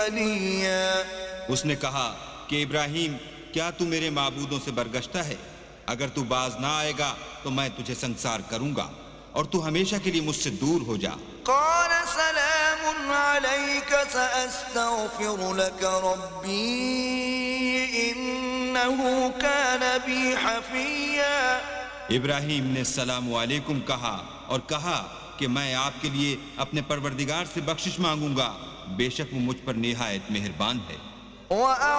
उसने कहा कि इब्राहिम, क्या तू मेरे माबूदों से बरगश्ता है? अगर तू बाज ना आएगा तो मैं तुझे संसार करूंगा और तू हमेशा के लिए मुझसे दूर हो जा। इब्राहिम ने सलाम वालेकुम कहा और कहा कि मैं आपके लिए अपने परवरदिगार से बख्शिश मांगूंगा, बेशक वो मुझ पर निहायत मेहरबान है।